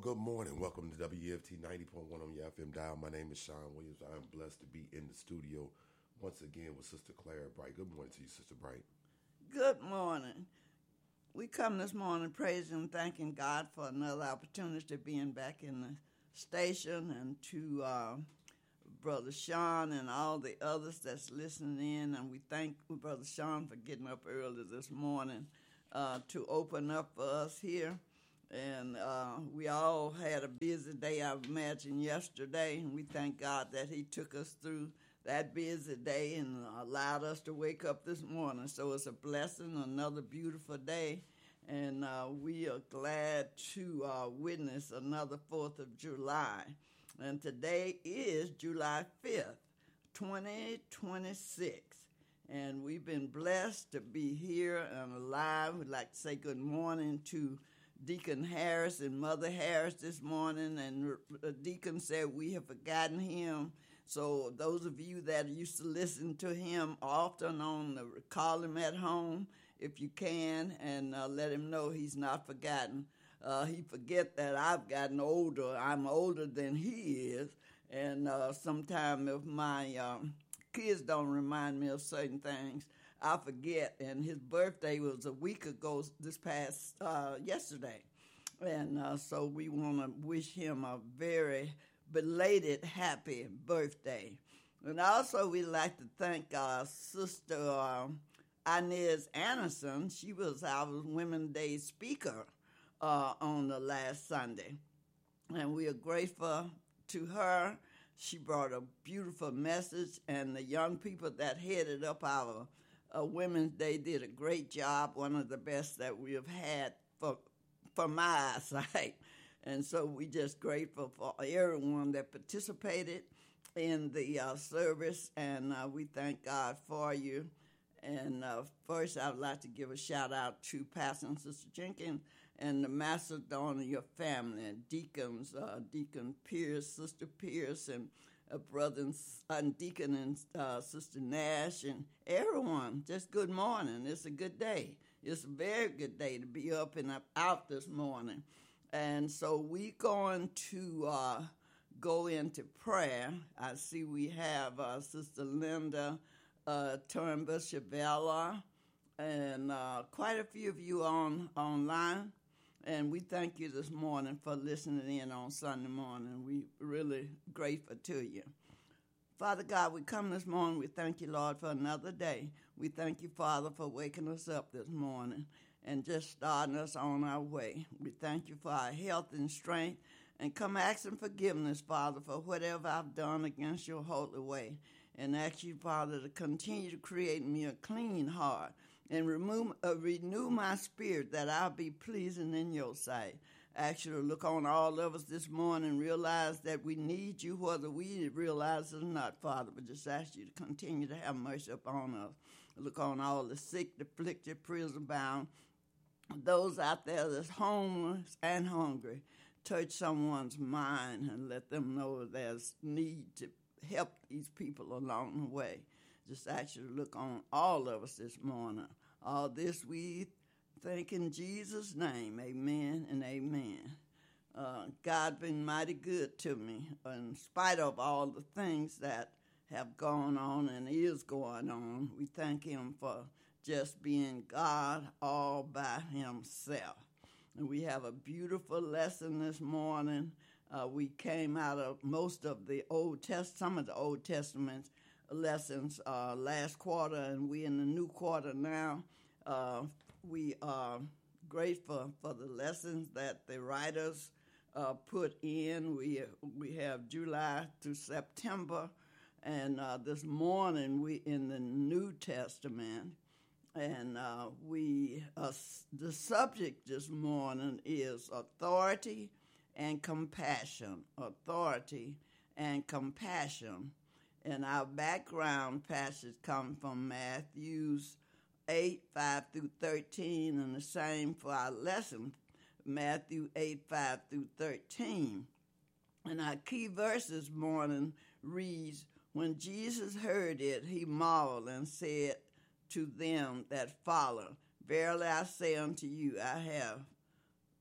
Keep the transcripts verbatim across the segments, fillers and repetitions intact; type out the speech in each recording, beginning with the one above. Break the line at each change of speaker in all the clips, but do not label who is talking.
good morning. Welcome to W F T ninety point one on your F M dial. My name is Sean Williams. I am blessed to be in the studio once again with Sister Clara Bright. Good morning to you, Sister Bright.
Good morning. We come this morning praising and thanking God for another opportunity of being back in the station, and to uh, Brother Sean and all the others that's listening in. And we thank Brother Sean for getting up early this morning uh, to open up for us here. And uh, we all had a busy day, I imagine, yesterday. And we thank God that he took us through that busy day and allowed us to wake up this morning. So it's a blessing, another beautiful day. And uh, we are glad to uh, witness another fourth of July. And today is July fifth, twenty twenty-six. And we've been blessed to be here and alive. We'd like to say good morning to Deacon Harris and Mother Harris this morning, and the deacon said we have forgotten him. So those of you that used to listen to him often on the call him at home, if you can, and uh, let him know he's not forgotten. Uh, he forget that I've gotten older. I'm older than he is, and uh, sometimes if my um, kids don't remind me of certain things, I forget. And his birthday was a week ago this past uh, yesterday. And uh, so we want to wish him a very belated happy birthday. And also we'd like to thank our sister uh, Inez Anderson. She was our Women's Day speaker uh, on the last Sunday. And we are grateful to her. She brought a beautiful message, and the young people that headed up our Uh, Women's Day did a great job, one of the best that we have had for for my eyesight. And so we just grateful for everyone that participated in the uh, service, and uh, we thank God for you. And uh, first, I would like to give a shout out to Pastor and Sister Jenkins and the Macedonia family, and deacons, uh, Deacon Pierce, Sister Pierce, and Uh, brother and, and Deacon and uh, Sister Nash, and everyone, just good morning. It's a good day. It's a very good day to be up and up, out this morning. And so we're going to uh, go into prayer. I see we have uh, Sister Linda uh, Turnbull Chavella, and uh, quite a few of you on online. And we thank you this morning for listening in on Sunday morning. We really grateful to you. Father God, we come this morning. We thank you, Lord, for another day. We thank you, Father, for waking us up this morning and just starting us on our way. We thank you for our health and strength, and come asking forgiveness, Father, for whatever I've done against your holy way. And ask you, Father, to continue to create me a clean heart and remove, uh, renew my spirit, that I'll be pleasing in your sight. I ask you to look on all of us this morning, realize that we need you, whether we realize it or not, Father, but just ask you to continue to have mercy upon us. Look on all the sick, the afflicted, prison bound, those out there that's homeless and hungry. Touch someone's mind and let them know there's need to help these people along the way. Just ask you to look on all of us this morning. All this we thank in Jesus' name. Amen and amen. Uh, God been mighty good to me in spite of all the things that have gone on and is going on. We thank him for just being God all by himself. And we have a beautiful lesson this morning. Uh, we came out of most of the Old Test, some of the Old Testament lessons uh, last quarter, and we in the new quarter now. Uh, we are grateful for the lessons that the writers uh, put in. We we have July to September, and uh, this morning we in the New Testament, and uh, we uh, the subject this morning is authority and compassion. Authority and compassion. And our background passage comes from Matthew's eight, five through thirteen, and the same for our lesson, Matthew eight, five through thirteen. And our key verse this morning reads, "When Jesus heard it, he marveled and said to them that follow, Verily I say unto you, I have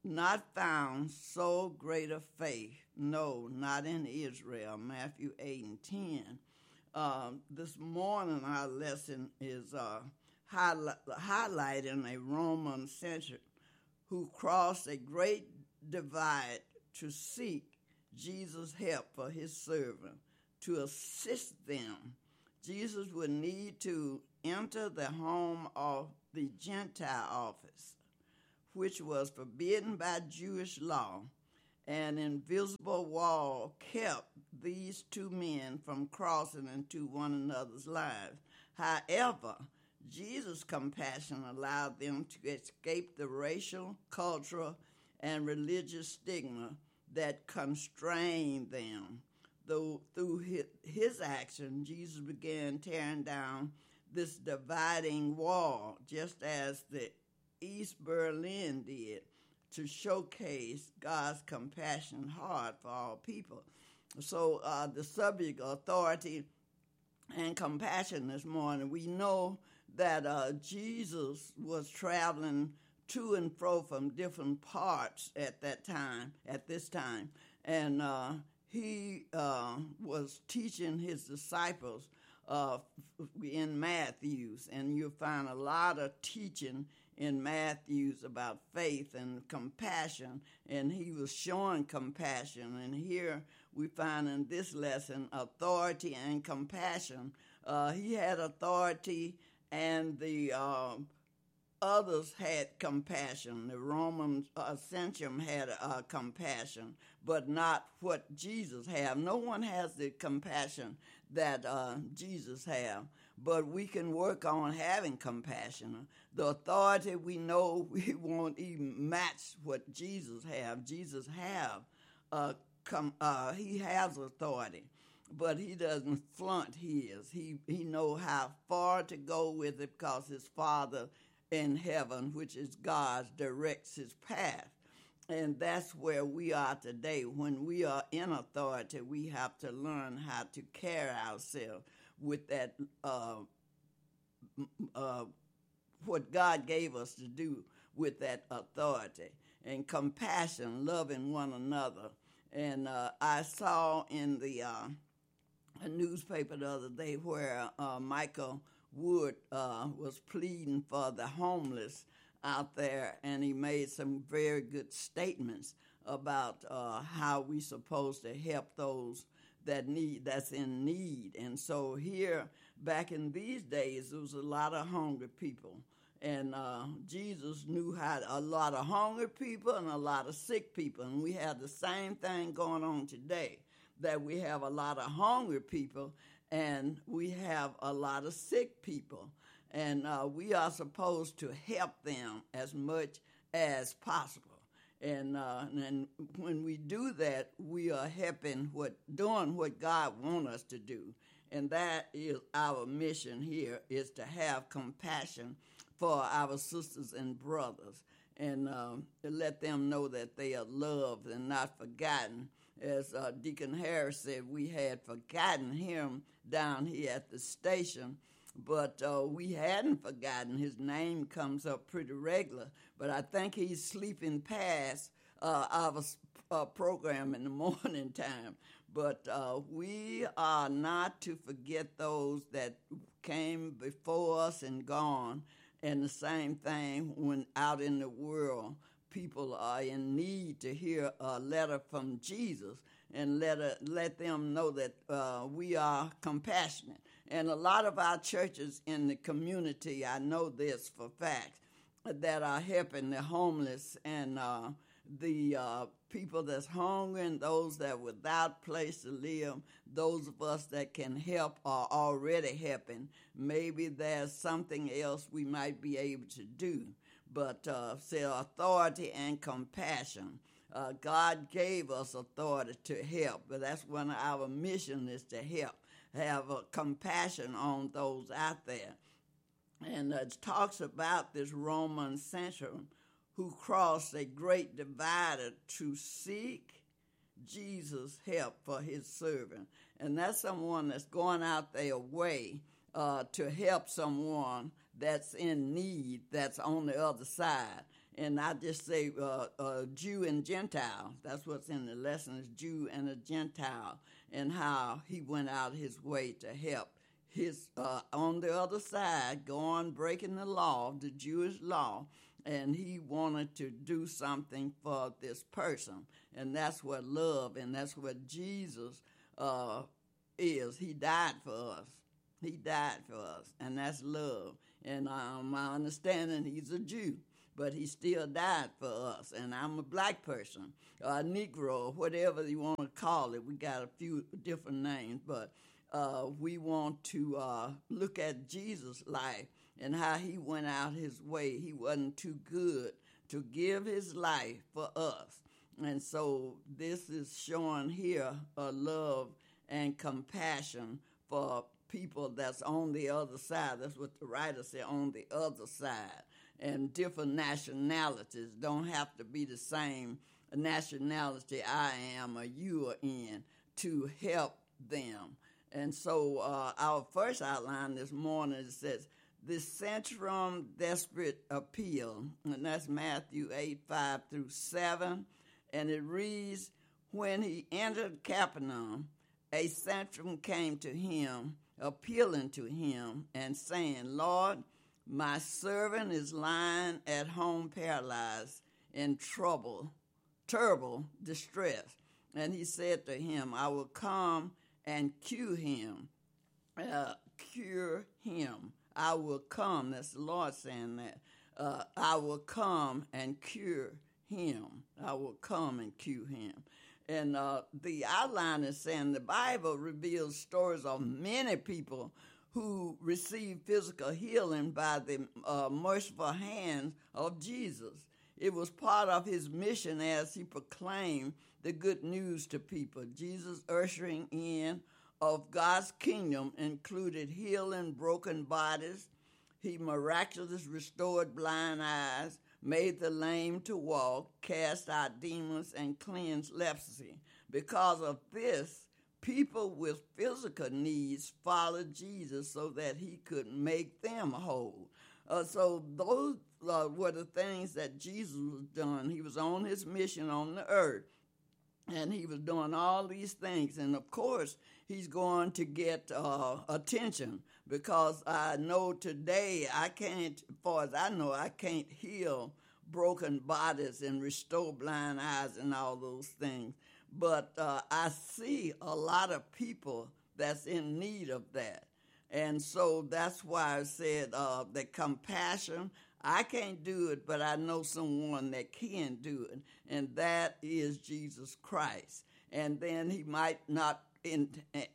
not found so great a faith, no, not in Israel, Matthew eight and ten. Uh, this morning our lesson is uh, highlight, highlighting a Roman centurion who crossed a great divide to seek Jesus' help for his servant. To assist them, Jesus would need to enter the home of the Gentile office, which was forbidden by Jewish law. An invisible wall kept these two men from crossing into one another's lives. However, Jesus' compassion allowed them to escape the racial, cultural, and religious stigma that constrained them. Though through his, his action, Jesus began tearing down this dividing wall, just as the East Berlin did, to showcase God's compassion heart for all people. So uh, the subject, authority and compassion this morning, we know that uh, Jesus was traveling to and fro from different parts at that time, at this time, and uh, he uh, was teaching his disciples uh, in Matthew's, and you'll find a lot of teaching in Matthew's about faith and compassion, and he was showing compassion. And here we find in this lesson authority and compassion. Uh, he had authority, and the uh, others had compassion. The Roman uh, centurion had uh, compassion, but not what Jesus had. No one has the compassion that uh, Jesus had, but we can work on having compassion. The authority, we know we won't even match what Jesus have. Jesus have, uh, com- uh, he has authority, but he doesn't flaunt his. He he know how far to go with it because his Father in heaven, which is God, directs his path. And that's where we are today. When we are in authority, we have to learn how to carry ourselves with that, uh, uh, what God gave us to do with that authority. And compassion, loving one another. And uh, I saw in the uh, a newspaper the other day where uh, Michael Wood uh, was pleading for the homeless out there, and he made some very good statements about uh, how we supposed to help those that need that's in need. And so here, back in these days, there was a lot of hungry people, and uh, Jesus knew how a lot of hungry people and a lot of sick people, and we have the same thing going on today, that we have a lot of hungry people and we have a lot of sick people. And uh, we are supposed to help them as much as possible. And uh, and when we do that, we are helping what doing what God wants us to do. And that is our mission here, is to have compassion for our sisters and brothers, and uh, to let them know that they are loved and not forgotten. As uh, Deacon Harris said, we had forgotten him down here at the station, but uh, we hadn't forgotten. His name comes up pretty regular, but I think he's sleeping past uh, our uh, program in the morning time. But uh, we are not to forget those that came before us and gone, and the same thing when out in the world, people are in need to hear a letter from Jesus, and let, a, let them know that uh, we are compassionate. And a lot of our churches in the community, I know this for fact, that are helping the homeless and uh, the uh, people that's hungry and those that are without place to live. Those of us that can help are already helping. Maybe there's something else we might be able to do. But uh, say authority and compassion. Uh, God gave us authority to help, but that's one of our mission is to help, have a compassion on those out there. And it talks about this Roman centurion who crossed a great divider to seek Jesus' help for his servant. And that's someone that's going out their way uh, to help someone that's in need, that's on the other side. And I just say uh, uh, Jew and Gentile. That's what's in the lesson, is Jew and a Gentile, and how he went out his way to help his, uh, on the other side, go on breaking the law, the Jewish law, and he wanted to do something for this person. And that's what love, and that's what Jesus uh, is. He died for us. He died for us, and that's love. And um, my understanding, he's a Jew, but he still died for us. And I'm a black person, or a Negro, or whatever you want to call it. We got a few different names, but uh, we want to uh, look at Jesus' life and how he went out his way. He wasn't too good to give his life for us. And so this is showing here a love and compassion for people that's on the other side. That's what the writer said, on the other side. And different nationalities don't have to be the same nationality I am or you are in to help them. And so uh, our first outline this morning says, the Centrum Desperate Appeal, and that's Matthew eight, five through seven. And it reads, when he entered Capernaum, a centrum came to him, appealing to him and saying, Lord, my servant is lying at home paralyzed in trouble, terrible distress. And he said to him, I will come and cure him, uh, cure him. I will come. That's the Lord saying that. Uh, I will come and cure him. I will come and cure him. And uh, the outline is saying the Bible reveals stories of many people who received physical healing by the uh, merciful hands of Jesus. It was part of his mission as he proclaimed the good news to people. Jesus' ushering in of God's kingdom included healing broken bodies. He miraculously restored blind eyes, made the lame to walk, cast out demons, and cleansed leprosy. Because of this, people with physical needs followed Jesus so that he could make them whole. Uh, so those uh, were the things that Jesus was doing. He was on his mission on the earth, and he was doing all these things. And, of course, he's going to get uh, attention, because I know today I can't, as far as I know, I can't heal broken bodies and restore blind eyes and all those things. But uh, I see a lot of people that's in need of that. And so that's why I said uh, that compassion, I can't do it, but I know someone that can do it, and that is Jesus Christ. And then he might not in,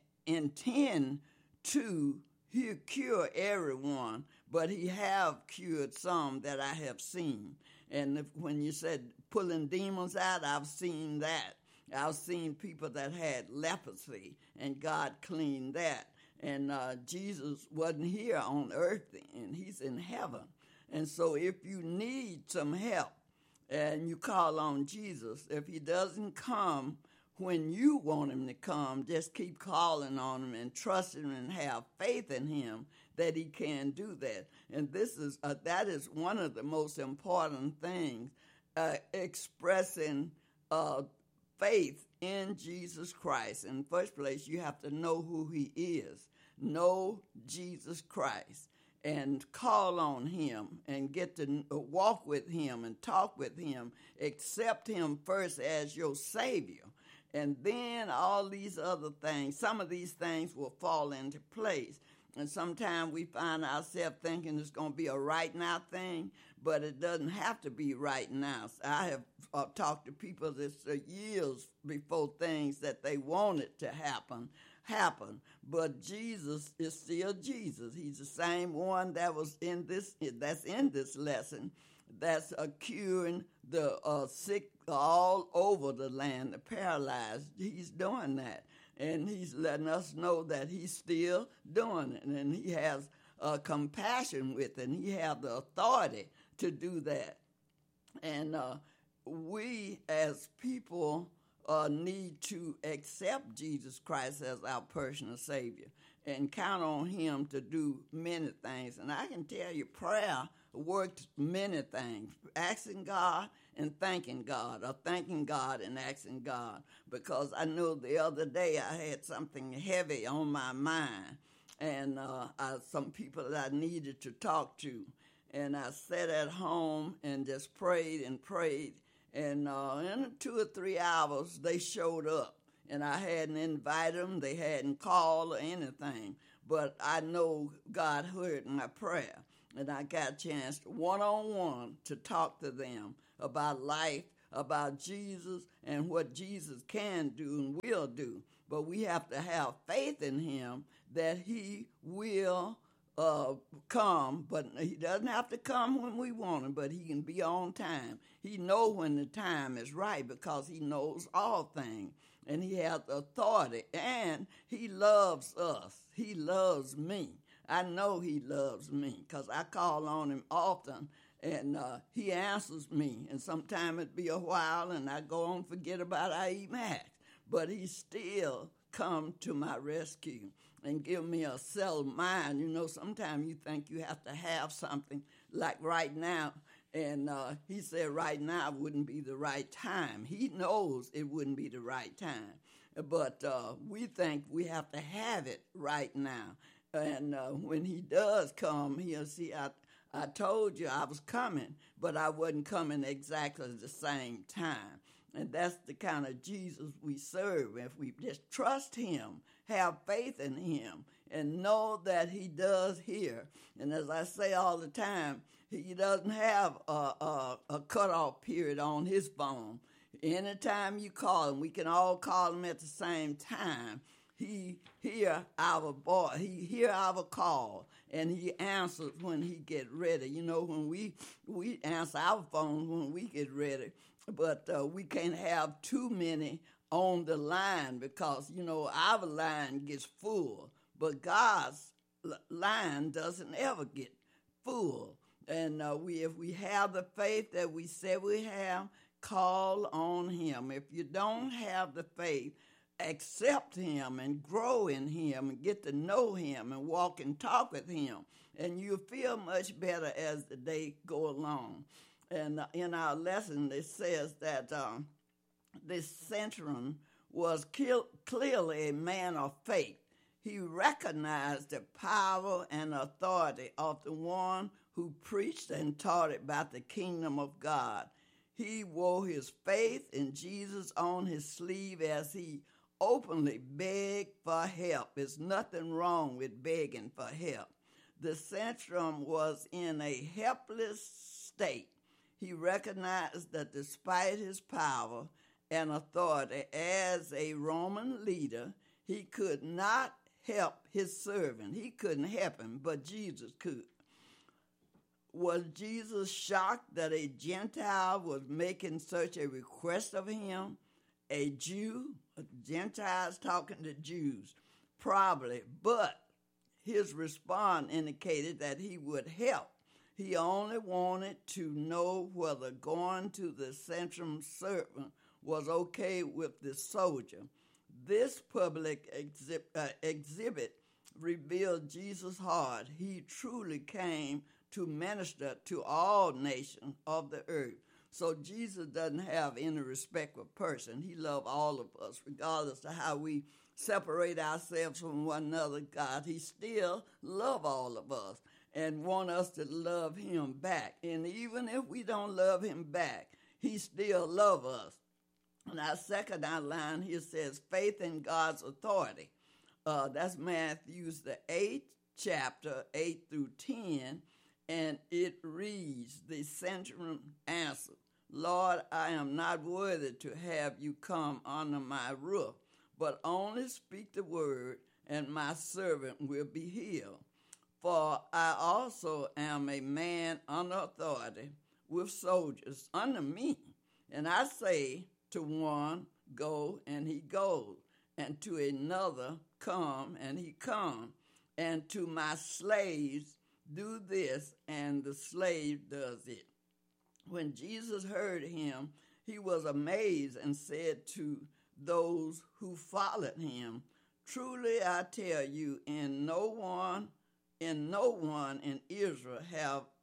intend to he cure everyone, but he have cured some that I have seen. And if, when you said pulling demons out, I've seen that. I've seen people that had leprosy, and God cleaned that. And uh, Jesus wasn't here on earth, and he's in heaven. And so if you need some help and you call on Jesus, if he doesn't come when you want him to come, just keep calling on him and trusting him and have faith in him that he can do that. And this is uh, that is one of the most important things, uh, expressing uh, faith in Jesus Christ. In the first place, you have to know who he is. Know Jesus Christ and call on him and get to walk with him and talk with him. Accept him first as your Savior. And then all these other things, some of these things will fall into place. And sometimes we find ourselves thinking it's going to be a right now thing, but it doesn't have to be right now. So I have uh, talked to people this uh, years before things that they wanted to happen, happen. But Jesus is still Jesus. He's the same one that was in this, that's in this lesson, that's uh, curing the uh, sick all over the land, the paralyzed. He's doing that. And he's letting us know that he's still doing it. And he has uh, compassion with it. And he has the authority to do that. And uh, we as people uh, need to accept Jesus Christ as our personal Savior and count on him to do many things. And I can tell you, prayer worked many things, asking God and thanking God, or thanking God and asking God, because I know the other day I had something heavy on my mind, and uh, I, some people that I needed to talk to, and I sat at home and just prayed and prayed, and uh, in two or three hours they showed up, and I hadn't invited them, they hadn't called or anything, but I know God heard my prayer, and I got a chance one-on-one to talk to them about life, about Jesus, and what Jesus can do and will do. But we have to have faith in him that he will uh, come, but he doesn't have to come when we want him, but he can be on time. He knows when the time is right because he knows all things, and he has authority, and he loves us. He loves me. I know he loves me because I call on him often, and uh, he answers me. And sometimes it be a while, and I go on forget about I even asked. But he still come to my rescue and give me a settled mind. You know, sometimes you think you have to have something like right now, and uh, he said right now wouldn't be the right time. He knows it wouldn't be the right time, but uh, we think we have to have it right now. And uh, when he does come, he'll see, I, I told you I was coming, but I wasn't coming exactly at the same time. And that's the kind of Jesus we serve. If we just trust him, have faith in him, and know that he does hear. And as I say all the time, he doesn't have a, a, a cutoff period on his phone. Anytime you call him, we can all call him at the same time. He hear our voice, he hear our call, and he answers when he get ready. You know, when we we answer our phones when we get ready, but uh, we can't have too many on the line because, you know, our line gets full, but God's line doesn't ever get full. And uh, we, if we have the faith that we say we have, call on him. If you don't have the faith, accept him and grow in him and get to know him and walk and talk with him, and you'll feel much better as the day go along. And uh, in our lesson, it says that uh, this centurion was kill- clearly a man of faith. He recognized the power and authority of the one who preached and taught about the kingdom of God. He wore his faith in Jesus on his sleeve as he openly begged for help. There's nothing wrong with begging for help. The centurion was in a helpless state. He recognized that despite his power and authority as a Roman leader, he could not help his servant. He couldn't help him, but Jesus could. Was Jesus shocked that a Gentile was making such a request of him? A Jew, Gentiles talking to Jews, probably, but his response indicated that he would help. He only wanted to know whether going to the centurion servant was okay with the soldier. This public exhi- uh, exhibit revealed Jesus' heart. He truly came to minister to all nations of the earth. So Jesus doesn't have any respect for person. He loves all of us, regardless of how we separate ourselves from one another. God, he still loves all of us and want us to love him back. And even if we don't love him back, he still loves us. And our second outline here says faith in God's authority. Uh, that's Matthew's the eighth chapter, eight through ten. And it reads, the centurion answered, Lord, I am not worthy to have you come under my roof, but only speak the word, and my servant will be healed. For I also am a man under authority, with soldiers under me. And I say to one, go, and he goes, and to another, come, and he comes, and to my slaves, do this, and the slave does it. When Jesus heard him, he was amazed and said to those who followed him, truly I tell you, in no one, in no one in Israel have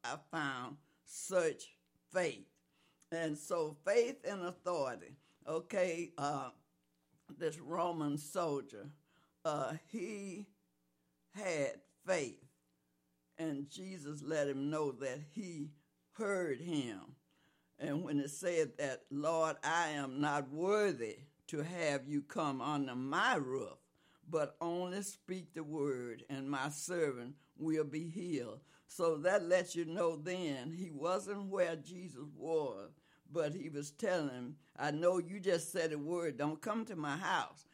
I found such faith. And so faith and authority. Okay, uh, this Roman soldier, uh, he had faith. And Jesus let him know that he heard him. And when it said that, Lord, I am not worthy to have you come under my roof, but only speak the word, and my servant will be healed. So that lets you know then he wasn't where Jesus was, but he was telling him, I know you just said a word, don't come to my house,